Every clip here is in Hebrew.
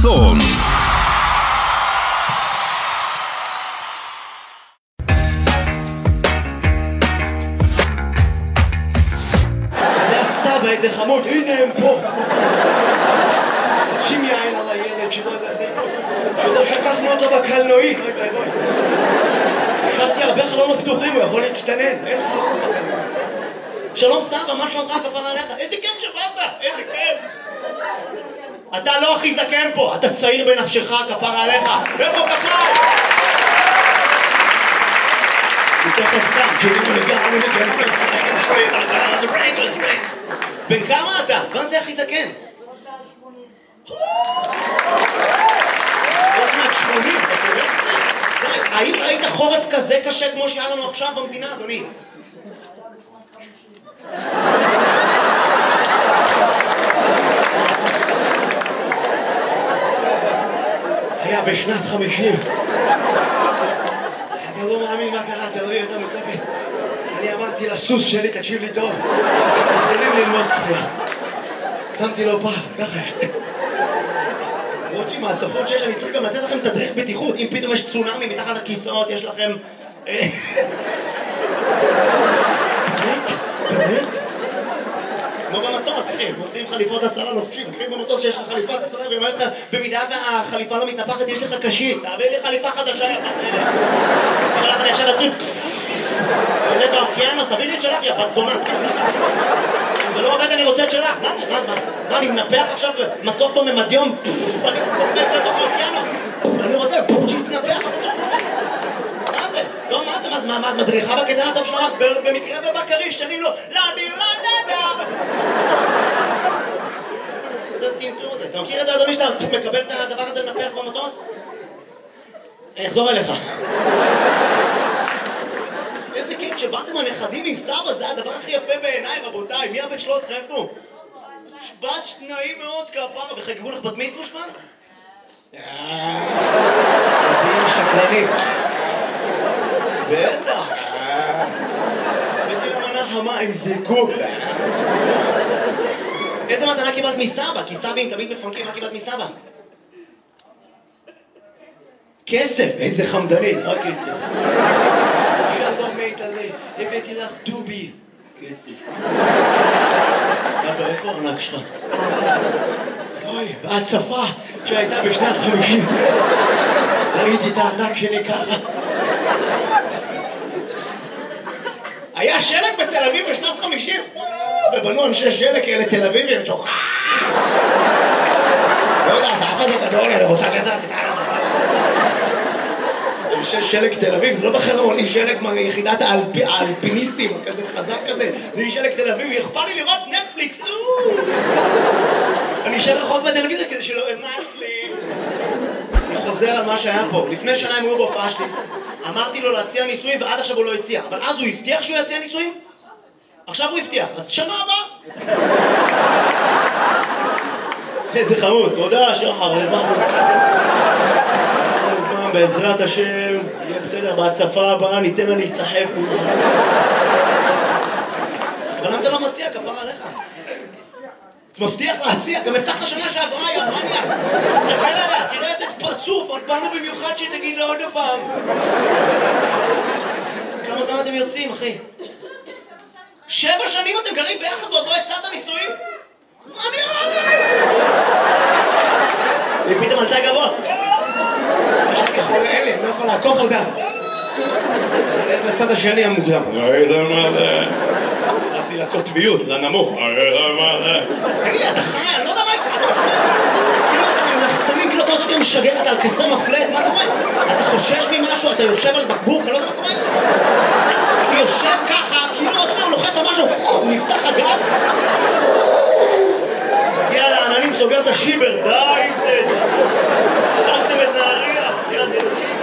חסון. זה הסבא, איזה חמוד, הנה הם פה. שים יין על הילד שלא שקפנו אותו בקלנועית. השארתי הרבה חלונות פתוחים, הוא יכול להצטנן, אין חלונות בקלנועית. שלום סבא, מה שלומך כפרה עליך? איזה כיף שבאת, איזה כיף. אתה לא הכי זקן פה, אתה צעיר בנפשך כפרה עליך. איפה כפרה? תכף כאן, שתראו לגמרי בן כמה אתה? מה זה הכי זקן? עוד מעט 80, אתה רואה? האם ראית חורף כזה קשה כמו שהיה לנו עכשיו במדינה, אדוני? היה בשנת 50. אתה לא מאמין מה קרה, אתה לא יהיה יותר מצפת. אני אמרתי לסוס שלי, תקשיב לי טוב, מתחילים ללמוד צפייה. שמתי לו פעם, ככה למרות שעם ההצפות שיש, אני צריך גם לתת לכם תדריך בטיחות. אם פתאום יש צונאמי מתחת לכיסאות, יש לכם... באמת? כמו במטוס, אחי, מוצאים חליפות הצלה לובשים. אחי, במטוס שיש לך חליפת הצלה, ואומר לך, במידה והחליפה לא מתנפחת, יש לך קשית. תעביר לי חליפה חדשה, יא בת אלה. תראה לך, אני עכשיו אצליח... עולה באוקיינוס, תביא לי את שלך, יא בת זונה. אם זה לא עובד, אני רוצה את שלך. מה זה? מה, אני מנפח עכשיו מצוף בממדיום? אני קופץ לתוך האוקיינוס. אני רוצה שיתנפח, אבל שם נפח. מה זה? טוב, מה זה? מה, את מדריכה בקטן הטוב שלך? במקרה ובקריש, שרים לו, לדי, זה טינטור הזה. אתה מכיר את זה, אדוני, שאתה מקבל את הדבר הזה לנפח במטוס? אני אחזור אליך. איזה כיף שבאתם הנכדים עם סבא, זה הדבר הכי יפה בעיניי, רבותיי. מי הבן 13 איפה? שבת שניים מאוד כפרה, וחגגו לך בת מצווה שבת? זה יהיה שקרנית. בטח. הבאתי למנה חמה עם זיקוק. איזה מתנה קיבלת מסבא? כי סבים תמיד מפנקים, מה קיבלת מסבא? כסף, איזה חמדנית, מה כסף? שלום מיטלי, הבאתי לך דובי. כסף. סבא, איפה הענק שלך? אוי, בהצפה שהייתה בשנת 50. ראיתי את הענק שלי ככה. היה שלג בתל אביב בשנת 50? ובנו אנשי שלג כאלה תל אביבים, שוחה! לא יודע, אתה אף הזה גדול, אני רוצה לזה קטנה. אנשי שלג תל אביב, זה לא בחרון, היא שלג מיחידת האלפיניסטים, כזה חזק כזה, זה היא שלג תל אביב, אכפת לי לראות נטפליקס, אני אשאר רחוק בטלוויזיה כדי שלא אמס לי. אני חוזר על מה שהיה פה, לפני שנה הם היו בהופעה שלי, אמרתי לו להציע ניסויים ועד עכשיו הוא לא הציע, אבל אז הוא הבטיח שהוא יציע ניסויים? עכשיו הוא הבטיח, אז שנה הבאה. איזה חמוד, תודה שחר, בעזרת השם, יהיה בסדר, בהצפה הבאה ניתן לה להיסחף. אבל למה אתה לא מציע, כפרה עליך? מבטיח להציע, גם הבטחת שנה שעברה, יא מניאק. תסתכל עליה, תראה איזה פרצוף, עוד באנו במיוחד שתגיד לה עוד הפעם. כמה זמן אתם יוצאים, אחי? 7 שנים אתם גרים ביחד ועוד לא הצעת נישואים? מה אני אמרתי? היא פתאום עלתה גבוה. יש לי חולה אלה, לא יכול לעקוף אותה. הולך לצד השני המוקדם. הלכתי לקוטביות, לנמוך. תגיד לי, אתה חי? אני לא יודע מה איתך. כאילו אתה לחצנים, כאילו אתה עוד שנייה משגר, אתה על כסר מפלט, מה קורה? אתה חושש ממשהו, אתה יושב על בקבוק, אני לא יודע מה קורה איתך. הוא יושב ככה, כאילו עוד שנייה הוא לוחץ על משהו, הוא נפתח הגג. מגיע לעננים, סוגר את השיבר, די עם זה. הרגתם את נהריה, יד אלוקים.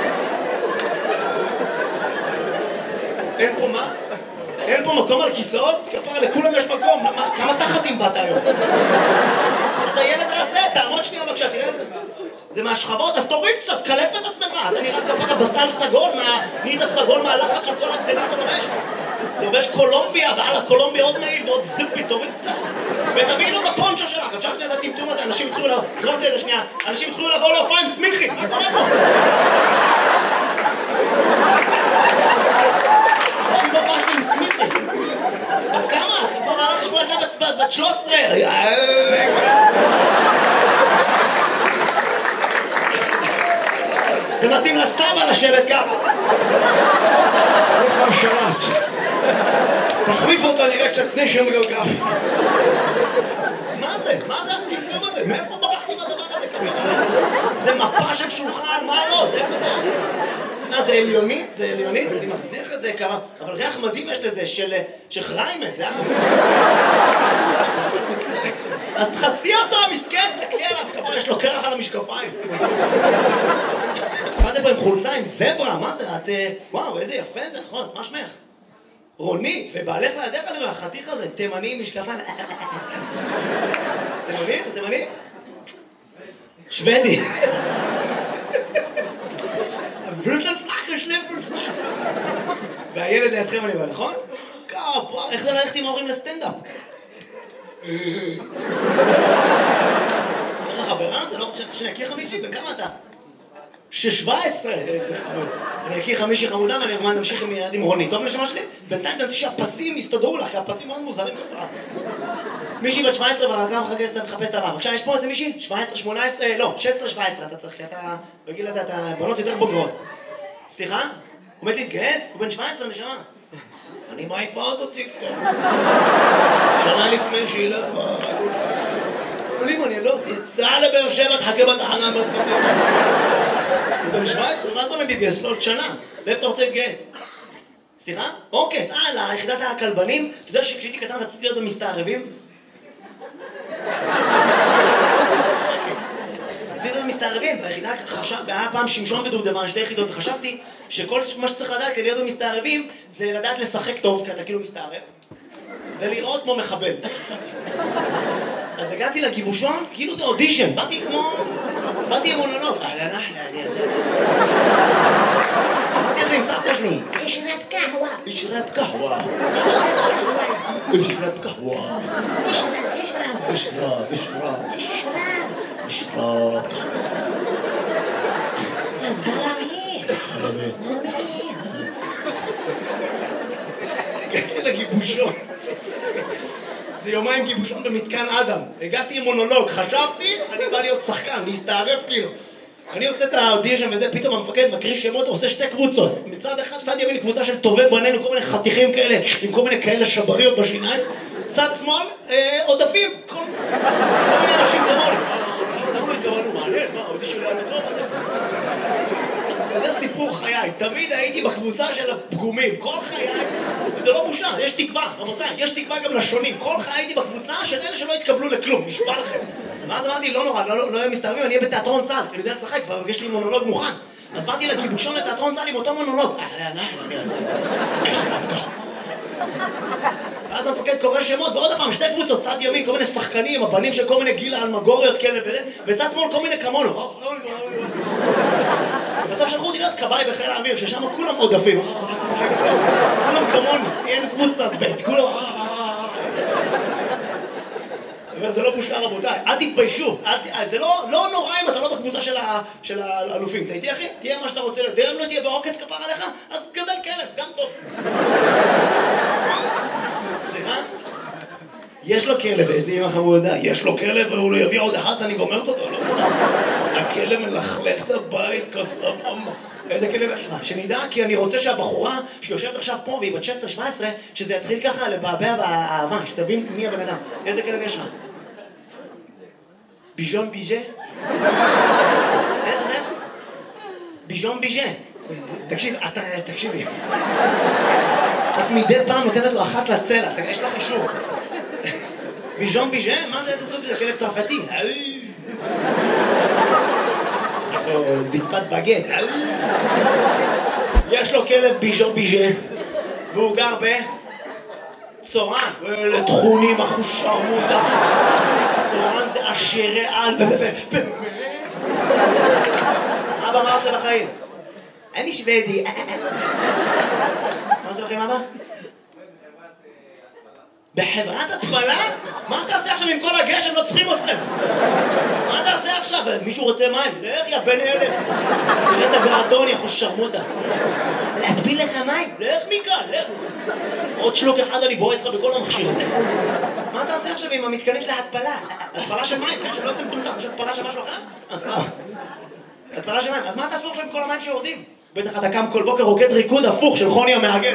אין פה מה? אין פה מקום על כיסאות? כפרה, לכולם יש מקום. כמה תחתים באת היום? אתה ילד רזה, תעמוד שנייה בבקשה, תראה את זה. זה מהשכבות, אז תוריד קצת, קלף את עצמך. אתה נראה כפרה בצל סגול, נהיית סגול מהלחץ של כל הבגדים אתה לובש. לובש קולומביה, ועל הקולומביה עוד מעיל ועוד זיפי, תוריד קצת. ותביאי לו את הפונצ'ו שלך, אפשר את הטמטום הזה, אנשים התחילו לבוא, זרוק לי לשנייה, אנשים התחילו לבוא להופעה עם סמיכי, מה קורה פה? אנשים בהופעה שלי עם סמיכי. בת כמה? כבר הלך לשמוע ילדה בת 13. זה מתאים לסבא לשבת ככה. איפה השלט? תחליף אותו, נראה קצת נשם גלגל. מה זה? מה זה הטמטום הזה? מאיפה ברחתי מהדבר הזה ככה? זה מפה של שולחן, מה לא? זה איפה זה? זה עליונית? זה עליונית? אני מחזיר את זה כמה. אבל ריח מדהים יש לזה, של חריימה, זה אז תחסי אותו, המסכן, תקלי עליו, כמה יש לו קרח על המשקפיים. באתם פה עם חולצה, עם זברה, מה זה? את... וואו, איזה יפה זה, נכון, מה שמך? רונית, ובעלך לידך אני רואה, החתיך הזה, תימני עם משקפיים. תימני? אתה תימני? שוודי. והילד לידכם אני בא, נכון? כפה, איך זה ללכת עם ההורים לסטנדאפ? איך החברה? אתה לא רוצה שאני אכיר חמישי? בן כמה אתה? 17! איזה חמוד. אני אכיר חמישי חמודה ואני אומר נמשיך עם ילד עם רונית. טוב לשמה שלי? בינתיים תנסי שהפסים יסתדרו לך, כי הפסים מאוד מוזרים כפרה. מישהי בת 17 והרגע מחפש את הבא. בבקשה, יש פה איזה מישהי? 17, 18, לא, 16, 17 אתה צריך, כי אתה, בגיל הזה אתה בנות יותר בוגרות. סליחה? הוא עומד להתגייס? הוא בן 17 נשמה. אני מעיפה אותו קצת. שנה לפני שילך ברגול. אבל אם אני לא תצא לבאר שבע, תחכה בתחנה המרכזית. הוא בן 17, מה זה עומד להתגייס? לא, עוד שנה. ואיפה אתה רוצה להתגייס? סליחה? אוקיי, ליחידת הכלבנים. אתה יודע שכשהייתי קטן רציתי להיות במסתערבים? רציתי להיות במסתערבים, והיחידה היה פעם שמשון ודובדבן, שתי יחידות, וחשבתי שכל מה שצריך לדעת כדי להיות במסתערבים זה לדעת לשחק טוב, כי אתה כאילו מסתערב, ולראות כמו מחבל. אז הגעתי לגיבושון, כאילו זה אודישן, באתי עם מונולוג. אני אעשה. אמרתי על זה עם סבתא שלי. אשרב קהווה. אשרב קהווה. אשרב קהווה. אשרב. זלמי. הגעתי לגיבושון. זה יומיים גיבושון במתקן אדם. הגעתי עם מונולוג, חשבתי, אני בא להיות שחקן, להסתערף כאילו. אני עושה את האודישן וזה, פתאום המפקד מקריא שמות, עושה שתי קבוצות. מצד אחד, צד ימין קבוצה של טובי בנינו, כל מיני חתיכים כאלה, עם כל מיני כאלה שבריות בשיניים. צד שמאל, עודפים, כל מיני אנשים כמוני. למה התכוונו? מעניין, מה, האודישן לא היה טוב? וזה סיפור חיי, תמיד הייתי בקבוצה של הפגומים, כל חיי, וזה לא בושה, יש תקווה, רבותיי, יש תקווה גם לשונים, כל חיי הייתי בקבוצה של אלה שלא התקבלו לכלום, נשבע לכם. ואז אמרתי, לא נורא, לא יהיה מסתערבים, אני אהיה בתיאטרון צה"ל, אני יודע לשחק, כבר יש לי מונולוג מוכן. אז באתי לגיבושון לתיאטרון צה"ל עם אותו מונולוג. ואז המפקד קורא שמות, ועוד הפעם, שתי קבוצות, צד ימין, כל מיני שחקנים, הבנים של כל מיני גילה אלמגוריות כאלה וזה, וצד שמאל כל מיני כמונו. בסוף שלחו אותי להיות כבאי בחיל האוויר, ששם כולם עודפים. כולם כמוני, אין קבוצה בית, כולם... וזה לא בושה רבותיי, אל תתביישו, זה לא נורא אם אתה לא בקבוצה של האלופים. אתה איתי אחי? תהיה מה שאתה רוצה להיות, ואם לא תהיה בעוקץ כפר עליך, אז גדל כלב, גם טוב. סליחה? יש לו כלב, איזה אמא חמודה, יש לו כלב והוא לא יביא עוד אחת, אני גומרת אותו, לא? הכלב מלכלך את הבית כסבבה. איזה כלב יש לך? שנדע, כי אני רוצה שהבחורה שיושבת עכשיו פה והיא בת 16-17, שזה יתחיל ככה לבעבע באהבה, שתבין מי הבן אדם. איזה כלב יש לך? ביז'ון ביז'ה? ביז'ון ביז'ה. תקשיבי. את מדי פעם נותנת לו אחת לצלע, יש לך אישור. ביז'ון ביז'ה? מה זה איזה סוג של כלב צרפתי? זקפת בגט. יש לו כלב ביז'ון ביז'ה והוא גר בצורן. לתכונים אחוש שרמוטה. צורן זה עשירי על. אבא, מה עושה בחיים? אני שוודי. מה עושה בחיים, אבא? בחברת התפלה? מה תעשה עכשיו עם כל הגשם? לא צריכים אתכם. מה תעשה עכשיו? מישהו רוצה מים? לך יא בן אלף. תראה את הגרדון, יכול שרמוטה. להטביל לך מים? לך מכאן, לך. עוד שלוק אחד אני בועט לך בכל המכשיר הזה. מה תעשה עכשיו עם המתקנית להתפלה? התפלה של מים, כן? שלא יוצא מטומטם, יש התפלה של משהו אחר? אז מה? התפלה של מים. אז מה תעשו עכשיו עם כל המים שיורדים? בטח אתה קם כל בוקר רוקד ריקוד הפוך של חוני המאגד.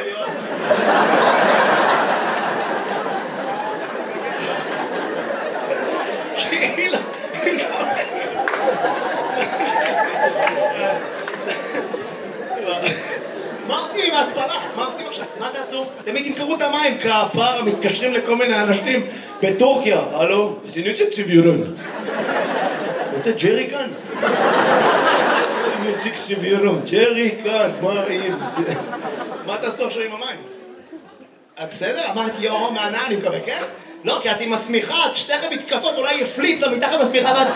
מה עושים עם ההתפלה? מה עושים עכשיו? מה תעשו? תמיד תמכרו את המים, כפר, מתקשרים לכל מיני אנשים בטורקיה. הלו? זה נצא צביורון. זה ג'רי כאן? זה נצא צביורון. ג'רי כאן, מה אם? מה תעשו עכשיו עם המים? בסדר? אמרתי יאו מהנאה, אני מקווה, כן? לא, כי את עם השמיכה, את שתיכם מתכסות, אולי יפליצה מתחת לשמיכה ואת...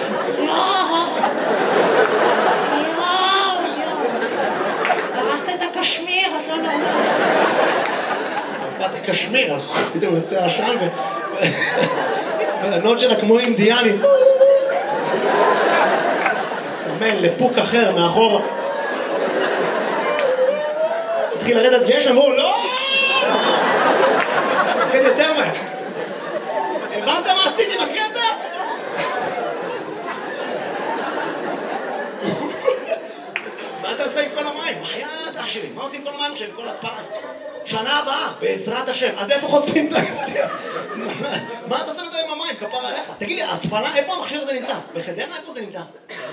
הרסת את הקשמיר, את לא נורמלית. שרפת הקשמיר, פתאום יוצא עשן והבנות שלה כמו אינדיאנים. מסמן לפוק אחר מאחור. התחיל לרדת גשם, אמרו, לא! כן, יותר מהר. הבנת מה עשיתי בקטע? מה תעשה עם כל המים? בחייאת אח שלי, מה עושים עם כל המים עכשיו, עם כל התפלה? שנה הבאה, בעזרת השם. אז איפה חושפים את הים? מה אתה עושה עם המים? כפר עליך. תגיד לי, התפלה, איפה המכשיר הזה נמצא? בחדרה איפה זה נמצא?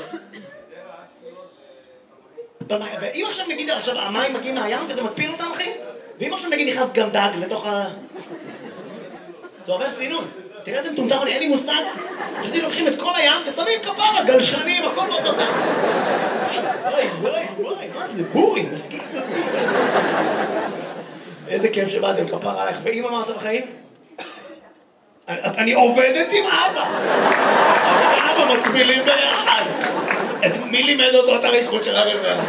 ואם עכשיו נגיד, עכשיו המים מגיעים מהים וזה מטפיל אותם, אחי? ואם עכשיו נגיד נכנס גם דג לתוך ה... זה עובר סינון. תראה איזה מטומטם, אין לי מושג. פשוט לוקחים את כל הים ושמים כפרה, גלשנים, הכל באותו טעם. וואי, מה זה? בורי, מסכים. איזה כיף שבאתם, כפרה עליך. ואמא מה עושה בחיים? אני עובדת עם אבא. אני ואבא מקבילים ביחד. מי לימד אותו את הריקוד של הרב ביחד?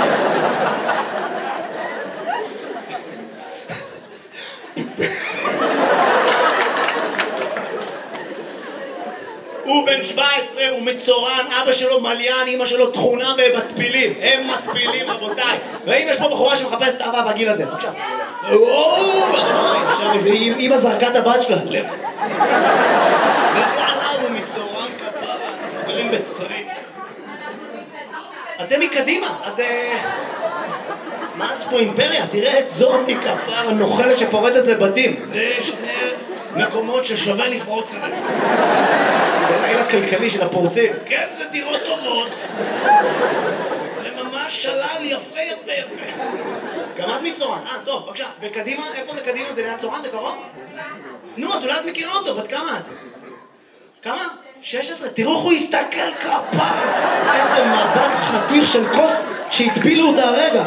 הוא בן 17, הוא מצורן, אבא שלו מליין, אמא שלו תכונה במטפילים. הם מטפילים, רבותיי. ואם יש פה בחורה שמחפשת את אהבה בגיל הזה, בבקשה. עכשיו איזה אמא זרקה את הבת שלה. לב. לעליו הוא מצורן כפרה, גרים בצריף. אתם מקדימה, אז... מה זה פה אימפריה? תראה את זאתי כפרה נוחלת שפורצת לבתים. זה שני מקומות ששווה לפרוץ אליהם. בליל הכלכלי של הפורצים. כן, זה דירות טובות. זה ממש שלל יפה. גם את מצורן. טוב, בבקשה. וקדימה, איפה זה קדימה? זה ליד צורן? זה קרוב? נו, אז אולי את מכירה אותו. בת כמה את? כמה? 16. תראו איך הוא הסתכל כפרה. איזה מבט חתיך של כוס שהטבילו אותה הרגע.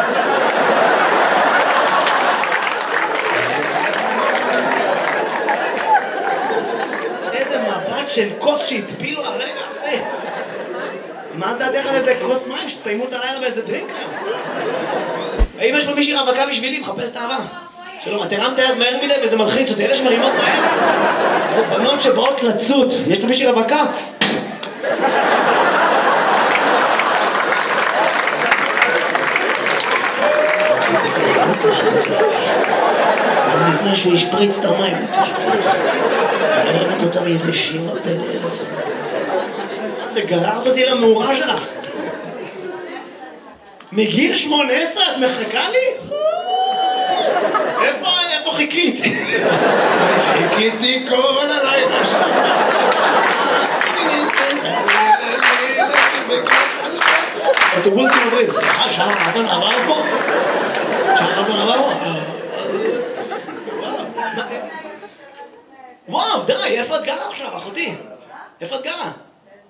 של כוס שהטבילו הרגע אחרי. מה דעתך על איזה כוס מים שתסיימו את הלילה באיזה דרינק היום? האם יש פה מישהי רווקה בשבילי? מחפש את האהבה. שלום, את הרמת היד מהר מדי וזה מלחיץ אותי. אלה שמרימות מהר זה בנות שבאות לצוד. יש פה מישהי רווקה? לפני שהוא ישפריץ את המים. אני ראיתי אותם יבשים בן אלף. מה זה, גררת אותי למאורה שלך? מגיל 18 את מחכה לי? איפה חיכית? חיכיתי כל הלילה שם. אוטובוסים עוברים, סליחה, שעה חזון עבר פה? שעה חזון עבר פה? וואו, די, איפה את גרה עכשיו, אחותי? איפה את גרה?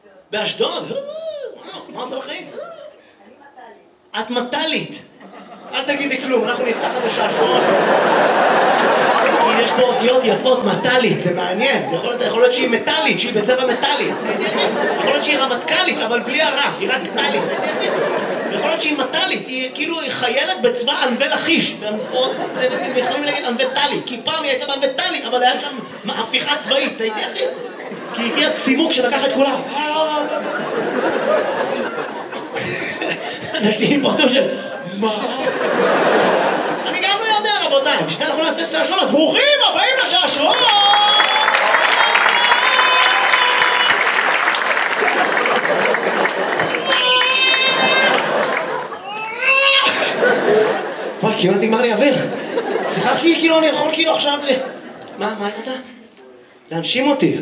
באשדוד? וואו, מה עושה בחיים? את מטלית. אל תגידי כלום, אנחנו נפתח את השעשועון. כי יש פה אותיות יפות, מטלית, זה מעניין. זה יכול להיות שהיא מטלית, שהיא בצבע מטלי. יכול להיות שהיא רמטכ"לית, אבל בלי הרע, היא רק טלית. יכול להיות שהיא מטלית, היא כאילו חיילת בצבא ענבי לכיש. זה יכולים להגיד ענבי טלי, כי פעם היא הייתה בענבי טלי, אבל היה שם הפיכה צבאית, אתה יודע? כי הגיע צימוק שלקח את כולם. אנשים פרטו של... מה? אני גם לא יודע, רבותיי. בשביל אנחנו נעשה שעשועון, אז ברוכים הבאים לשעשועון! וואי, כמעט נגמר לי אוויר. סליחה, כאילו אני יכול כאילו עכשיו מה היא רוצה? להנשים אותי.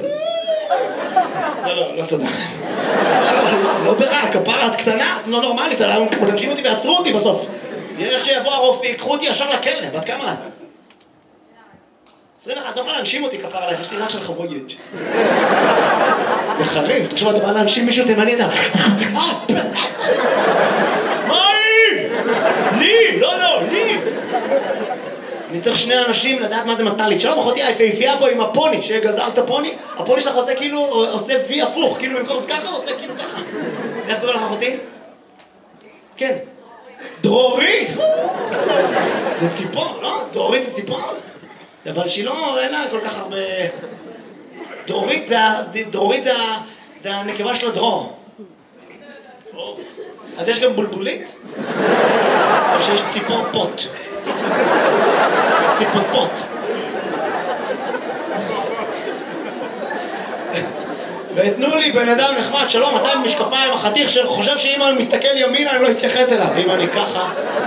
לא, תודה. לא ברע, כפרה את קטנה, לא נורמלית, להנשים אותי ועצרו אותי בסוף. יש שיבוא הרופא, יקחו אותי ישר לכלא, בת כמה את? 21, לא יכולה להנשים אותי כפרה עליך, יש לי רך של חבויות. זה חריף, תחשוב, אתה בא להנשים מישהו תימני, אתה... מה היא? לי! לא, לי! אני צריך שני אנשים לדעת מה זה מטלית. שלום, אחותי היפהפייה פה עם הפוני, שגזרת הפוני, הפוני שלך עושה כאילו, עושה וי הפוך, כאילו במקום ככה, עושה כאילו ככה. איך קורא לך אחותי? כן. דרורית! זה ציפור, לא? דרורית זה ציפור? אבל שהיא לא, אין לה כל כך הרבה... דרורית זה הנקבה של הדרור. אז יש גם בולבולית? או שיש ציפור פוט? ציפור פוט. ותנו לי בן אדם נחמד, שלום, אתה עם משקפיים, החתיך שחושב שאם אני מסתכל ימינה אני לא אתייחס אליו, אם אני ככה.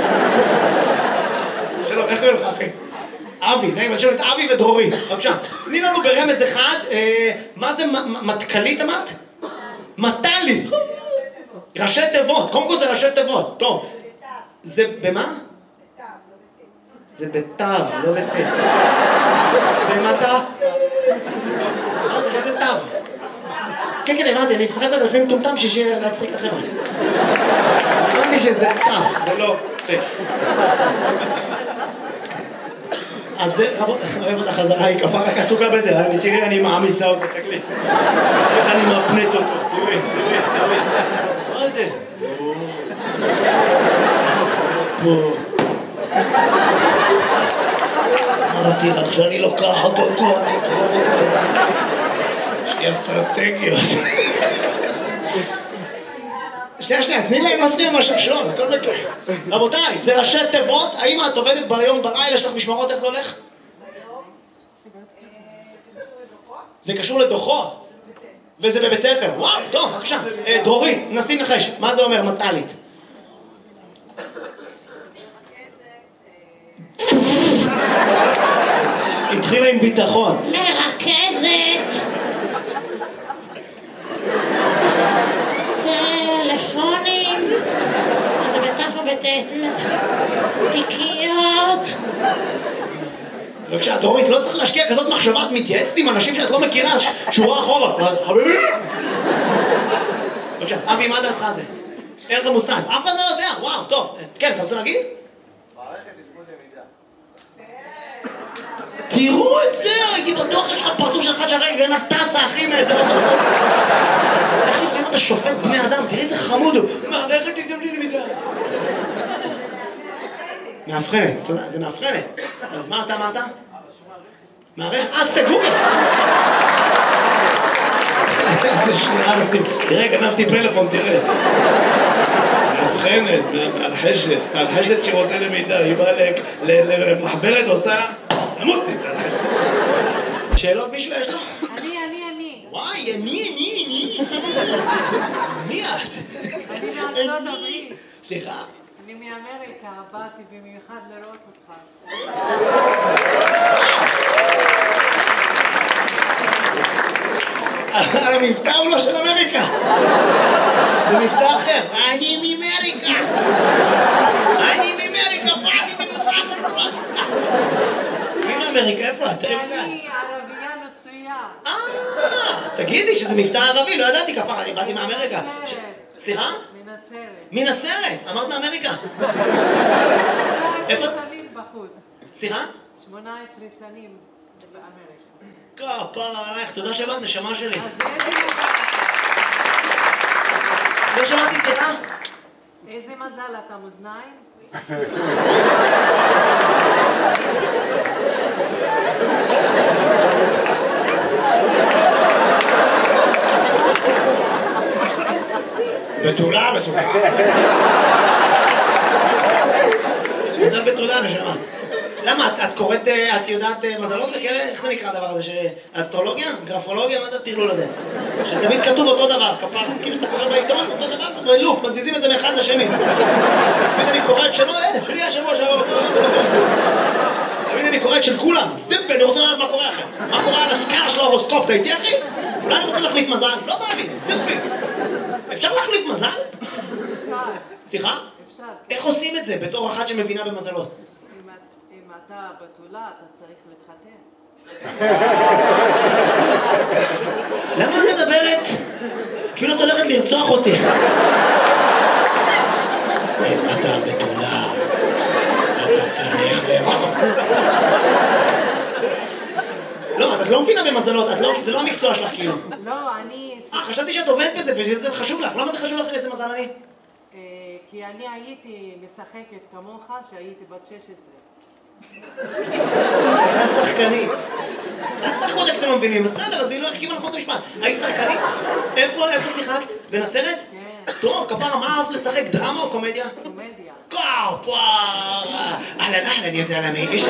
שלום, איך קוראים לך אחי? אבי, נעים, יש לנו את אבי ודרורית, בבקשה. תני לנו ברמז אחד, מה זה מטכלית אמרת? מטלית. ראשי תיבות, קודם כל זה ראשי תיבות, טוב. זה במה? זה בתו, לא בתת. זה מטה? מה זה, איזה תו? כן, הבנתי, אני צחק בזה לפעמים טומטם שיהיה להצחיק לכם. הבנתי שזה תו, ולא תת. אז זה, רבות, אוהב אותה חזרה, היא כפה רק עסוקה בזה, תראי, אני מעמיסה אותו, תסתכלי. איך אני מפנט אותו, תראי. מה זה? פה. אמרתי לך שאני לוקחת אותו, אני אקרור אותו. יש לי אסטרטגיות. שנייה, תני להם עוד שנייה מהשעשועון, הכל בכלל. רבותיי, זה ראשי תיבות, האם את עובדת ביום בלילה, יש לך משמרות, איך זה הולך? זה קשור לדוחות? וזה בבית ספר, וואו, טוב, בבקשה. דרורית, נסי נחש, מה זה אומר מטלית? התחילה עם ביטחון. מרכזת. טלפונים. זה בתף ובתת. תיקיות. בבקשה, דרורית, לא צריך להשקיע כזאת מחשבה, את מתייעצת עם אנשים שאת לא מכירה, שורה אחורה. בבקשה, אבי, מה דעתך זה? אין לך מושג. אף אחד לא יודע, וואו, טוב. כן, אתה רוצה להגיד? תראו את זה, הייתי בטוח, יש לך פרצוף שלך שהרגע גנב טסה, אחי, מאיזה אוטו. איך לפעמים אתה שופט בני אדם? תראי איזה חמוד הוא. מערכת תתגמלי למידה. מאבחנת, זה מאבחנת. אז מה אתה אמרת? מערכת, אז תגוגל. איזה שנייה נשים. תראה, גנבתי פלאפון, תראה. מאבחנת, מהלחשת שירותי למידה. היא באה למחברת ועושה לה... תמותנית על החשת. שאלות מישהו יש לו? אני. וואי, אני. מי את? אני מארצות הברית. סליחה? אני מאמריקה, באתי במיוחד לראות אותך. המבטא הוא לא של אמריקה. זה מבטא אחר. אני מאמריקה. באתי במיוחד לראות אותך. אמריקה, איפה את? אני ערבייה נוצרייה. אז תגידי שזה מבטא ערבי, לא ידעתי כפרה, אני באתי מאמריקה. סליחה? מנצרת. מנצרת, אמרת מאמריקה. 18 שנים בחוץ. סליחה? 18 שנים באמריקה. כפרה עלייך, תודה שבאת, נשמה שלי. אז איזה מזל לא שמעתי, סליחה? איזה מזל אתה מאזניים? בתולה. מזל בתולה, נשמה. למה? את קוראת, את יודעת מזלות וכאלה? איך זה נקרא הדבר הזה? אסטרולוגיה? גרפולוגיה? מה זה הטרלול הזה? שתמיד כתוב אותו דבר, כפר. כאילו שאתה קורא בעיתון, אותו דבר, בלופ, מזיזים את זה מאחד לשני. תמיד אני קורא את שלו, שלי השבוע שעבר אותו. תמיד אני קורא את של כולם. זיפל, אני רוצה לדעת מה קורה לכם. מה קורה על הסקאלה של ההורוסקופ, אתה איתי אחי? אולי אני רוצה להחליף מזל? לא בא לי, זיפל. אפשר להחליף מזל? אפשר. סליחה? אפשר. איך עושים את זה בתור אחת שמבינה במזלות? אם אתה בתולה, אתה צריך להתחתן. למה את מדברת? כאילו את הולכת לרצוח אותי. אם אתה בתולה, אתה צריך לאכול. לא, את לא מבינה במזלות, זה לא המקצוע שלך כאילו. לא, אני... חשבתי שאת עובדת בזה וזה חשוב לך. למה זה חשוב לך איזה מזל אני? כי אני הייתי משחקת כמוך שהייתי בת 16. הייתה שחקנית. את שחקות אתם לא מבינים, אז בסדר, אז היא לא החכימה נכון את המשפט. היית שחקנית? איפה שיחקת? בנצרת? כן. טוב, כפרה, מה אהבת לשחק? דרמה או קומדיה? קומדיה. כפרה! אהלן, יא זלמי, איש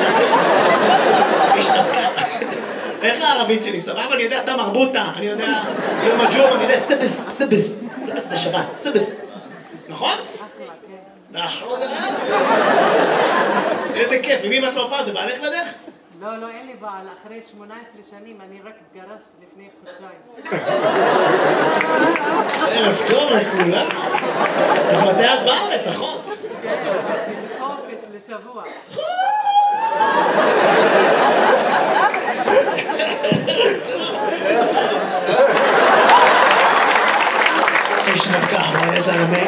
נבקה. איך הערבית שלי? סבבה? אני יודע, אתה מרבוטה, אני יודע, זה מג'ום, אני יודע, סבס זה שבת, סבס. נכון? אחלה, כן. איזה כיף, ממי ואת לא הופעה? זה בעלך לדרך? לא, אין לי בעל. אחרי 18 שנים אני רק התגרשת לפני חודשיים. ערב טוב לכולם. את מתי את בארץ, אחות? כן, חופש לשבוע. איש נבקה, מה איזה זלמי?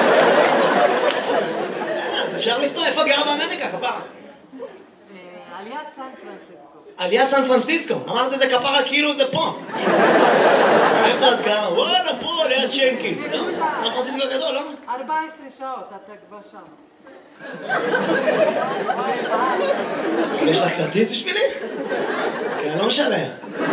אז אפשר לסתור, איפה את גרה באמריקה, כפרה? על יד סן פרנסיסקו. על יד סן פרנסיסקו, אמרת את זה כפרה כאילו זה פה. איפה את גרה? וואלה, פה, ליד שנקי. לא? סן פרנסיסקו גדול, לא? 14 שעות, אתה כבר שם. יש לך כרטיס בשבילי? כי אני לא משלם.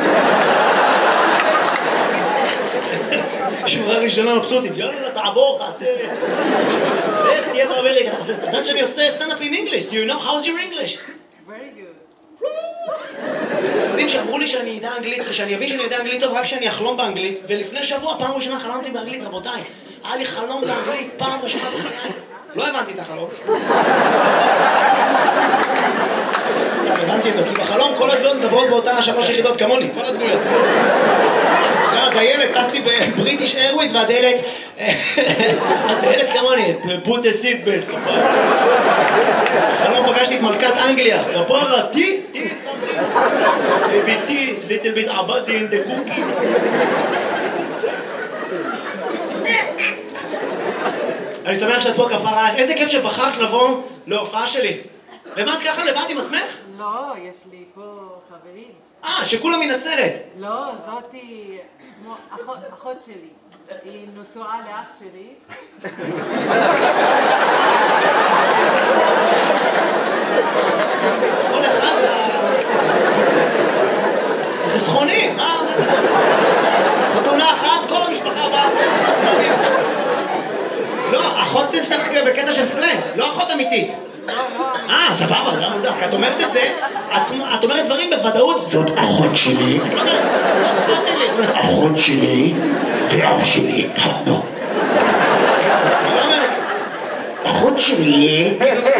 שורה ראשונה מבסוטים, יאללה, תעבור, תעשה... איך תהיה באמריקה, תעשה... אתה יודעת שאני עושה סטנדאפ in English, do you know? How's your English? Very good. אתם יודעים שאמרו לי שאני יודע אנגלית, ושאני אבין שאני יודע אנגלית טוב רק כשאני אחלום באנגלית, ולפני שבוע, פעם ראשונה חלמתי באנגלית, רבותיי. היה לי חלום באנגלית, פעם ראשונה בחיי. לא הבנתי את החלום. סתם, הבנתי אותו, כי בחלום כל הדמויות מדברות באותה 3 יחידות כמוני, כל הדמויות. הדיילת, טסתי בבריטיש איירוויז והדיילת כמוני, put a seat belt, כפרה. חלום פגשתי את מלכת אנגליה, כפרה, tea, baby tea, little bit abadi in the cookie. אני שמח שאת פה כפרה עלייך, איזה כיף שבחרת לבוא להופעה שלי. ומה את ככה לבד עם עצמך? לא, יש לי פה חברים. שכולם מנצרת. לא, זאתי כמו אחות שלי. היא נשואה לאח שלי. כל אחד זה סכונים, מה? חתונה אחת, כל המשפחה באה. לא, אחות שלך בקטע של סלנג, לא אחות אמיתית. סבבה, זה מוזר, כי את אומרת את זה, את אומרת דברים בוודאות. זאת אחות שלי. את לא אומרת, זאת אחות שלי. את אומרת, אחות שלי ואח שלי התחתנו. את לא אומרת, אחות שלי.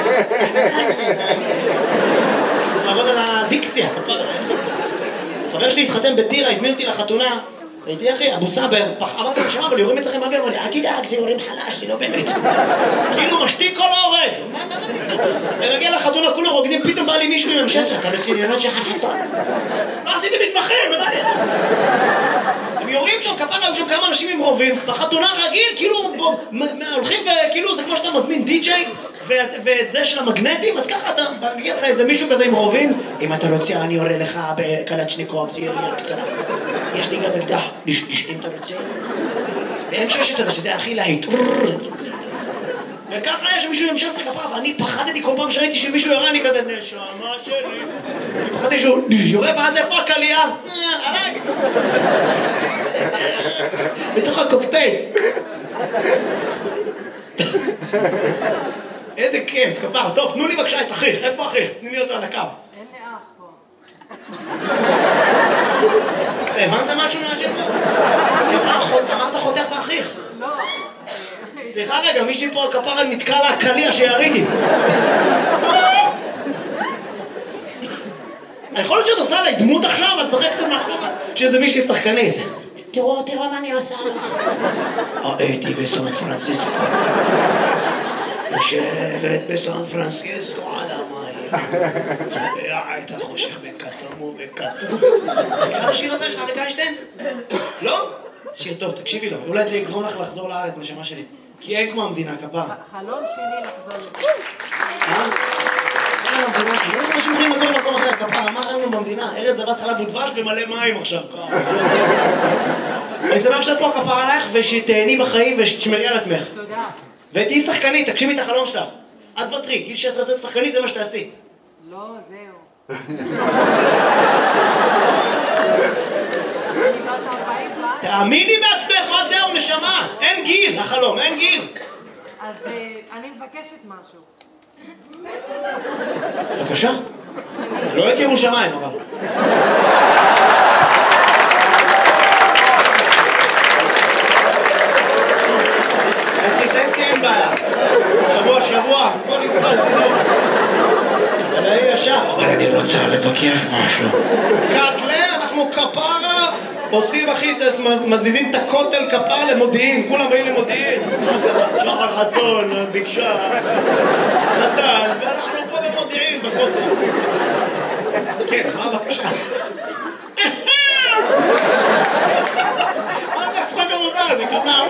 צריך לעבוד על הדיקציה. חבר שלי התחתן בטירה, הזמין אותי לחתונה. הייתי אחי, אבו סאבר, אמרתי לו, שמה, אבל יורים אצלכם באוויר, אמר לי, אל תדאג, זה יורים חלש, זה לא באמת. כאילו משתיק כל ההורג. מה זה? ומגיע לחתונה, כולם רוקדים, פתאום בא לי מישהו עם M16, אתה רציני, לא תשחק חסון. לא עשיתי מתמחים, מה לי? יורים שם, כפרה, היו שם כמה אנשים עם רובים, בחתונה רגיל, כאילו, הולכים וכאילו, זה כמו שאתה מזמין די-ג'יי, ואת זה של המגנטים, אז ככה אתה מגיע לך איזה מישהו כזה עם רובים, אם אתה רוצה, אני יורה לך בקלצ'ניקוב, זה ירייה קצרה. יש לי גם אקדח, אם אתה רוצה. ב-M16, שזה הכי להיט. וככה היה שמישהו עם 16 כפרה, ואני פחדתי כל פעם שראיתי שמישהו יורה, אני כזה, נשמה שלי. פחדתי שהוא יורה, ואז איפה הקלייה? עליי. בתוך הקוקטייל. איזה כיף, כפר. טוב, תנו לי בבקשה את אחיך. איפה אחיך? תני לי אותו על הקו. אין לי אח פה. הבנת משהו מהשם? אמרת חותך ואחיך. לא. סליחה רגע, מישהי פה על כפרה נתקע לה הקליע שיריתי. יכול להיות שאת עושה עליי דמות עכשיו, את צחקת מאחורה שזה מישהי שחקנית. תראו מה אני עושה לו. הייתי בסן פרנסיסקו. יושבת בסן פרנסיסקו על המים. צובע את החושך בכתום ובכתום. מכיר את השיר הזה של אריק איינשטיין? לא? שיר טוב, תקשיבי לו. אולי זה יגרום לך לחזור לארץ, נשמה שלי. כי אין כמו המדינה, כפרה. חלום שלי לחזור לזה. אין המדינה, לא יודע שמחים לגור במקום אחר, כפרה. מה ראינו במדינה? ארץ זבת חלב ודבש במלא מים עכשיו. אני שמח שאת פה כפרה עלייך ושתהני בחיים ושתשמרי על עצמך. תודה. ותהי שחקנית, תגשימי את החלום שלך. את בטרי, גיל 16 זאת שחקנית, זה מה שתעשי. לא, זהו. אני בת 40 כבר. תאמיני בעצמך, מה זהו, נשמה? אין גיל, החלום, אין גיל. אז אני מבקשת משהו. בבקשה. לא את ירושלים, אבל. חצי אין בעיה. שבוע, בוא נמצא סידור. זה לא ישר. אני רוצה לבקר משהו. קטלה, אנחנו כפרה, עושים אחיסס, מזיזים את הכותל כפרה למודיעין, כולם באים למודיעין. שחר חסון, ביקשה, נתן, ואנחנו פה במודיעין, בכותל. כן, מה הבקשה? מה אתה צחק המוזר הזה, כפרה?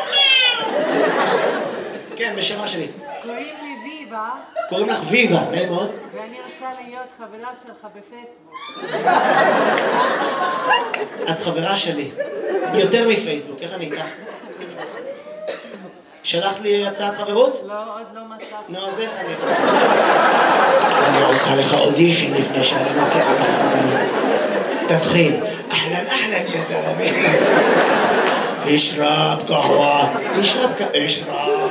כן, בשמה שלי. קוראים לי ויבה. קוראים לך ויבה, נעים מאוד. ואני רוצה להיות חברה שלך בפייסבוק. את חברה שלי. יותר מפייסבוק, איך אני איתך? שלחת לי הצעת חברות? לא, עוד לא מצאתי. נו, אז איך אני... אני עושה לך אודישן לפני שאני מציעה לך חברות. תתחיל. אהלן, יא זלמי. אשרב קהווה. אשרב.